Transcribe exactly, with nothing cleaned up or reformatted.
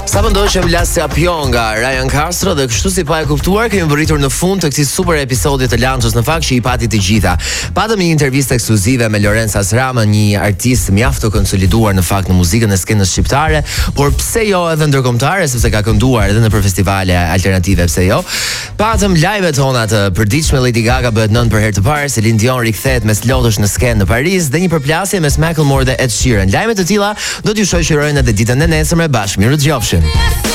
Sa po ndoqëm La Serapion nga Ryan Castro dhe kështu si pa e kuptuar kemi bërritur në fund të këtij super episodi të Lanços, në fakt që i pati të gjitha. Patëm një intervistë ekskluzive me Lorenza Srama, një artist mjaft të konsoliduar në fakt në muzikën e skenës shqiptare, por pse jo edhe ndërkombëtare, sepse ka kënduar edhe në për festivale alternative, pse jo. Patëm live-et tona të përditshme, Lady Gaga bëhet nën për herë të parë, Celine Dion rikthehet mes lodhësh në skenë në Paris dhe një përplasje mes Macklemore dhe Ed Sheeran. Lajme të tilla do t'ju shoqërojnë edhe ditën e nesërme bashkë. Mirë dëgjofshim.